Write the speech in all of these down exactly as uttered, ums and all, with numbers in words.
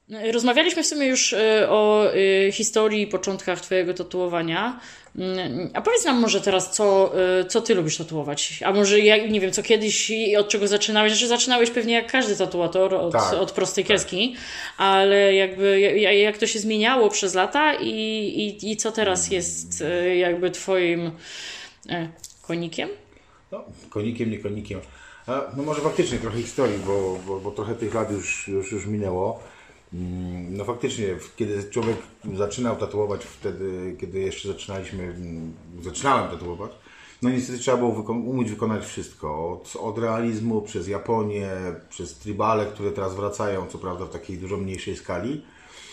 Rozmawialiśmy w sumie już o historii i początkach twojego tatuowania. A powiedz nam może teraz, co, co ty lubisz tatuować? A może, ja nie wiem, co kiedyś i od czego zaczynałeś? Znaczy zaczynałeś pewnie jak każdy tatuator od, tak, od prostej kreski, tak. Ale jakby jak to się zmieniało przez lata i, i, i co teraz jest jakby twoim konikiem? No, konikiem, nie konikiem. A, no może faktycznie trochę historii, bo, bo, bo trochę tych lat już, już, już minęło. No faktycznie, kiedy człowiek zaczynał tatuować, wtedy, kiedy jeszcze zaczynaliśmy, zaczynałem tatuować, no niestety trzeba było wyko- umieć wykonać wszystko. Od, od realizmu, przez Japonię, przez tribale, które teraz wracają, co prawda w takiej dużo mniejszej skali,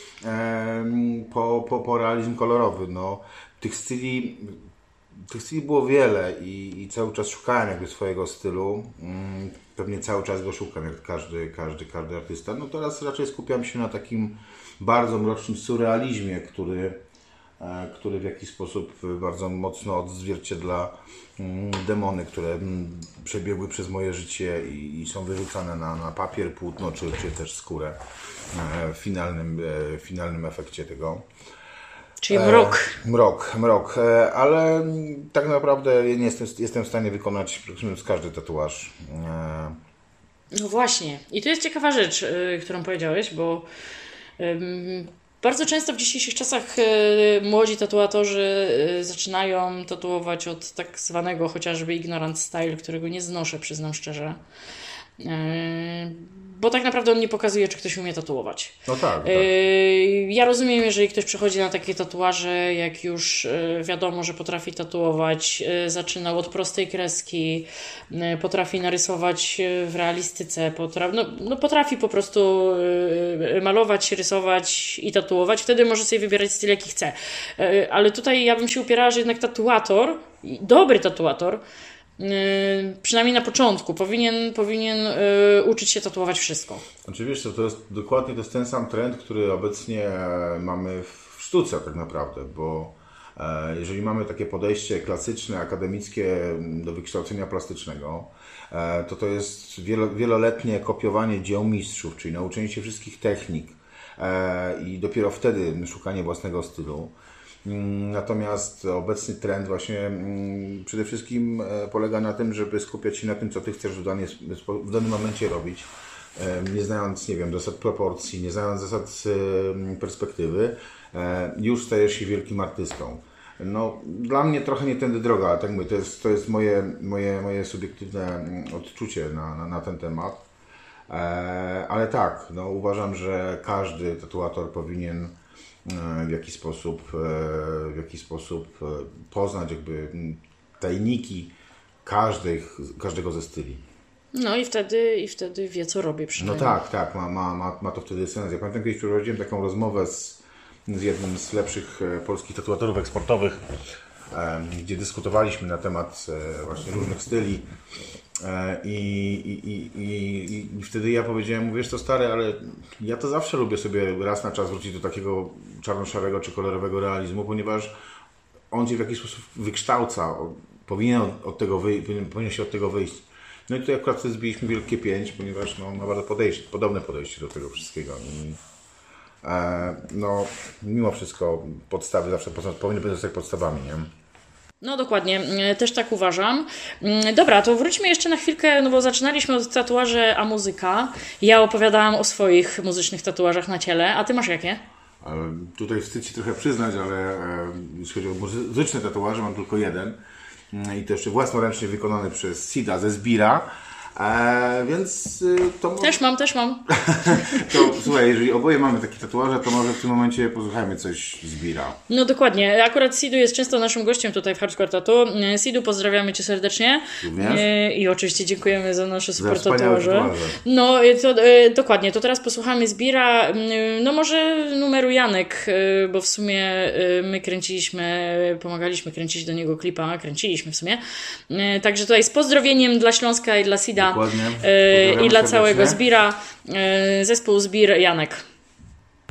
po, po, po realizm kolorowy. No, tych styli Tych styli było wiele i, i cały czas szukałem jakby swojego stylu. Pewnie cały czas go szukam, jak każdy, każdy, każdy artysta. No teraz raczej skupiam się na takim bardzo mrocznym surrealizmie, który, który w jakiś sposób bardzo mocno odzwierciedla demony, które przebiegły przez moje życie i, i są wyrzucane na, na papier, płótno czy, czy też skórę w finalnym, w finalnym efekcie tego. Czyli mrok. E, mrok, mrok, e, ale tak naprawdę nie jestem, jestem w stanie wykonać z każdy tatuaż. E. No właśnie. I tu jest ciekawa rzecz, y, którą powiedziałeś, bo y, bardzo często w dzisiejszych czasach y, młodzi tatuatorzy y, zaczynają tatuować od tak zwanego chociażby ignorant style, którego nie znoszę, przyznam szczerze. Y, Bo tak naprawdę on nie pokazuje, czy ktoś umie tatuować. No tak, tak. Ja rozumiem, jeżeli ktoś przychodzi na takie tatuaże, jak już wiadomo, że potrafi tatuować, zaczynał od prostej kreski, potrafi narysować w realistyce, potrafi, no, no potrafi po prostu malować, rysować i tatuować, wtedy może sobie wybierać styl, jaki chce. Ale tutaj ja bym się upierała, że jednak tatuator, dobry tatuator, przynajmniej na początku, powinien, powinien yy, uczyć się tatuować wszystko. Znaczy wiesz co, to jest dokładnie to jest ten sam trend, który obecnie mamy w sztuce tak naprawdę, bo e, jeżeli mamy takie podejście klasyczne, akademickie do wykształcenia plastycznego, e, to to jest wielo, wieloletnie kopiowanie dzieł mistrzów, czyli nauczenie się wszystkich technik e, i dopiero wtedy szukanie własnego stylu. Natomiast obecny trend właśnie przede wszystkim polega na tym, żeby skupiać się na tym, co Ty chcesz w, danie, w danym momencie robić, nie znając, nie wiem, zasad proporcji, nie znając zasad perspektywy, już stajesz się wielkim artystą. No, dla mnie trochę nie tędy droga, ale tak mówię, to jest, to jest moje, moje, moje subiektywne odczucie na, na, na ten temat. Ale tak, no, uważam, że każdy tatuator powinien w jaki sposób, w jaki sposób poznać jakby tajniki każdych, każdego ze styli. No i wtedy, i wtedy wie, co robię przynajmniej. No tak, tak, ma, ma, ma, ma to wtedy sens. Ja pamiętam, kiedyś przeprowadziłem taką rozmowę z, z jednym z lepszych polskich tatuatorów eksportowych, gdzie dyskutowaliśmy na temat właśnie różnych styli. I, i, i, i, I wtedy ja powiedziałem, wiesz co stary, ale ja to zawsze lubię sobie raz na czas wrócić do takiego czarno-szarego czy kolorowego realizmu, ponieważ on cię w jakiś sposób wykształca, powinien, od tego wyj- powinien, powinien się od tego wyjść. No i tutaj akurat zbiliśmy wielkie pięć, ponieważ no, ma bardzo podejście, podobne podejście do tego wszystkiego. I, e, no, mimo wszystko podstawy zawsze powinny pozostać podstawami, nie? No dokładnie, też tak uważam. Dobra, to wróćmy jeszcze na chwilkę, no bo zaczynaliśmy od tatuaży a muzyka. Ja opowiadałam o swoich muzycznych tatuażach na ciele, a ty masz jakie? Tutaj wstyd się trochę przyznać, ale jeśli chodzi o muzyczne tatuaże, mam tylko jeden. I to jeszcze własnoręcznie wykonany przez Sida ze Zbira. E, więc to... Też mam, też mam. To słuchaj, jeżeli oboje mamy takie tatuaże, to może w tym momencie posłuchajmy coś z Bira. No dokładnie. Akurat Sidu jest często naszym gościem tutaj w Hardcore Tattoo. Sidu, pozdrawiamy Cię serdecznie. Również? I oczywiście dziękujemy za nasze za super tatuaże. No to, dokładnie, to teraz posłuchamy z Bira. No może numeru Janek, bo w sumie my kręciliśmy, pomagaliśmy kręcić do niego klipa, kręciliśmy w sumie. Także tutaj z pozdrowieniem dla Śląska i dla Sida. Dokładnie. I dla całego Zbira, zespół Zbir Janek.